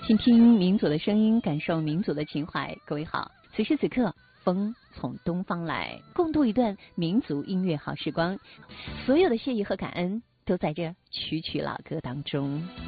倾听民族的声音，感受民族的情怀。各位好，此时此刻，风从东方来，共度一段民族音乐好时光。所有的谢意和感恩都在这曲曲老歌当中。